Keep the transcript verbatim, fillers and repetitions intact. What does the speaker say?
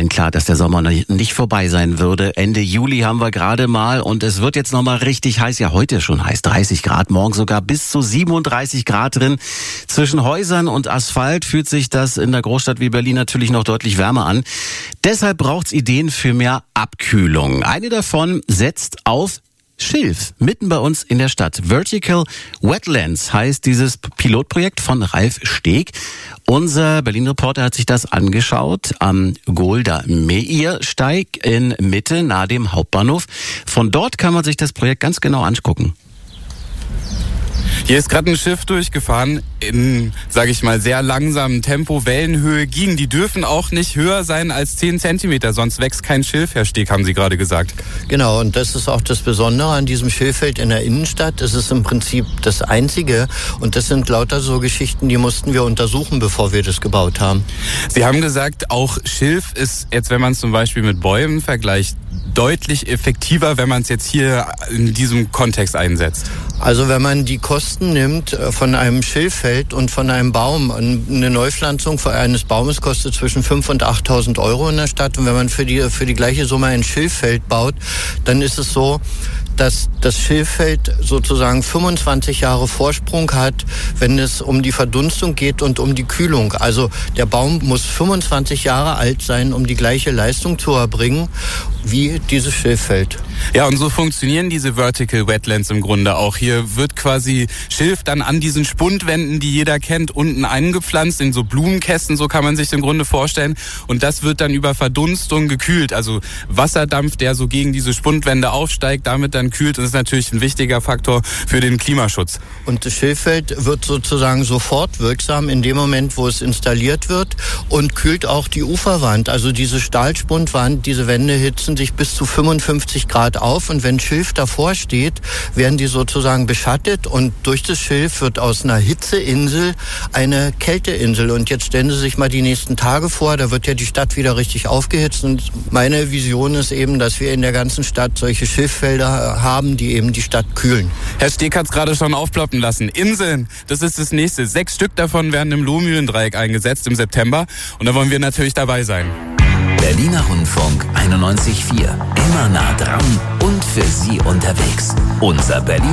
allen klar, dass der Sommer nicht vorbei sein würde. Ende Juli haben wir gerade mal und es wird jetzt nochmal richtig heiß. Ja, heute schon heiß, dreißig Grad, morgen sogar bis zu siebenunddreißig Grad drin. Zwischen Häusern und Asphalt fühlt sich das in der Großstadt wie Berlin natürlich noch deutlich wärmer an. Deshalb braucht's Ideen für mehr Abkühlung. Eine davon setzt auf Schilf, mitten bei uns in der Stadt. Vertical Wetlands heißt dieses Pilotprojekt von Ralf Steg. Unser Berlin-Reporter hat sich das angeschaut am Golda Meir-Steig in Mitte, nahe dem Hauptbahnhof. Von dort kann man sich das Projekt ganz genau angucken. Hier ist gerade ein Schiff durchgefahren in, sage ich mal, sehr langsamem Tempo. Wellenhöhe ging. Die dürfen auch nicht höher sein als zehn Zentimeter, sonst wächst kein Schilf, Herr Steg, haben Sie gerade gesagt. Genau, und das ist auch das Besondere an diesem Schilffeld in der Innenstadt. Es ist im Prinzip das Einzige und das sind lauter so Geschichten, die mussten wir untersuchen, bevor wir das gebaut haben. Sie haben gesagt, auch Schilf ist jetzt, wenn man zum Beispiel mit Bäumen vergleicht, deutlich effektiver, wenn man es jetzt hier in diesem Kontext einsetzt. Also wenn man die Kosten nimmt von einem Schilffeld und von einem Baum, eine Neupflanzung eines Baumes kostet zwischen fünftausend und achttausend Euro in der Stadt. Und wenn man für die, für die gleiche Summe ein Schilffeld baut, dann ist es so, dass das Schilffeld sozusagen fünfundzwanzig Jahre Vorsprung hat, wenn es um die Verdunstung geht und um die Kühlung. Also der Baum muss fünfundzwanzig Jahre alt sein, um die gleiche Leistung zu erbringen wie dieses Schilffeld. Ja, und so funktionieren diese Vertical Wetlands im Grunde auch. Hier wird quasi Schilf dann an diesen Spundwänden, die jeder kennt, unten eingepflanzt, in so Blumenkästen, so kann man sich im Grunde vorstellen. Und das wird dann über Verdunstung gekühlt, also Wasserdampf, der so gegen diese Spundwände aufsteigt, damit dann kühlt. Das ist natürlich ein wichtiger Faktor für den Klimaschutz. Und das Schilffeld wird sozusagen sofort wirksam in dem Moment, wo es installiert wird und kühlt auch die Uferwand. Also diese Stahlspundwand, diese Wände hitzen sich bis zu fünfundfünfzig Grad auf und wenn Schilf davor steht, werden die sozusagen beschattet und durch das Schilf wird aus einer Hitzeinsel eine Kälteinsel. Und jetzt stellen Sie sich mal die nächsten Tage vor, da wird ja die Stadt wieder richtig aufgehitzt und meine Vision ist eben, dass wir in der ganzen Stadt solche Schilffelder haben, die eben die Stadt kühlen. Herr Steg hat es gerade schon aufploppen lassen. Inseln, das ist das nächste. Sechs Stück davon werden im Lohmühlendreieck eingesetzt im September und da wollen wir natürlich dabei sein. Berliner Rundfunk einundneunzig Komma vier. Immer nah dran und für Sie unterwegs. Unser Berlin